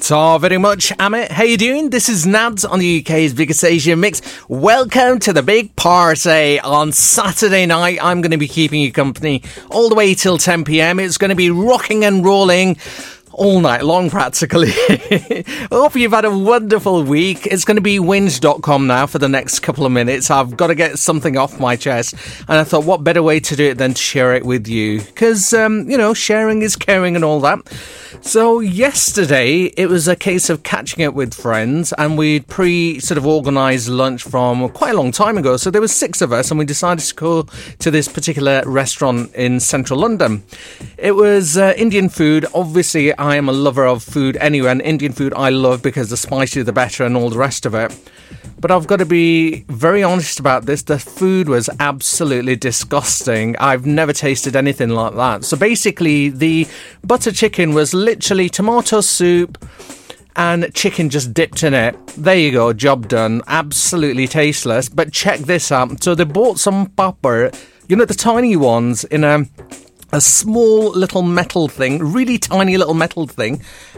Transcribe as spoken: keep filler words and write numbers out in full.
Ta very much, Amit. How you doing? This is Nads on the U K's biggest Asian mix. Welcome to the big party on Saturday night. I'm going to be keeping you company all the way till ten p.m. It's going to be rocking and rolling all night long, practically. I hope you've had a wonderful week. It's going to be whinge dot com now for the next couple of minutes. I've got to get something off my chest, and I thought, what better way to do it than to share it with you? Because, um, you know, sharing is caring and all that. So yesterday, it was a case of catching up with friends, and we'd pre sort of organised lunch from quite a long time ago. So there was six of us, and we decided to go to this particular restaurant in central London. It was uh, Indian food. Obviously, I am a lover of food anyway, and Indian food I love because the spicier the better and all the rest of it. But I've got to be very honest about this. The food was absolutely disgusting. I've never tasted anything like that. So basically, the butter chicken was literally tomato soup and chicken just dipped in it. There you go, job done. Absolutely tasteless. But check this out. So they bought some papad, you know, the tiny ones in a... a small little metal thing, really tiny little metal thing,